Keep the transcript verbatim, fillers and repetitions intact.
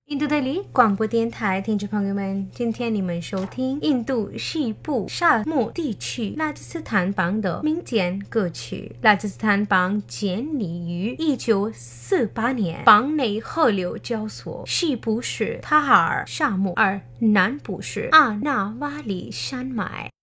印度德里广播电台听众朋友们，今天你们收听印度西部沙漠地区拉吉斯坦邦的民间歌曲。拉吉斯坦邦建立于一九四八年，邦内河流交错，西部是塔哈尔沙漠，而南部是阿纳瓦里山脉。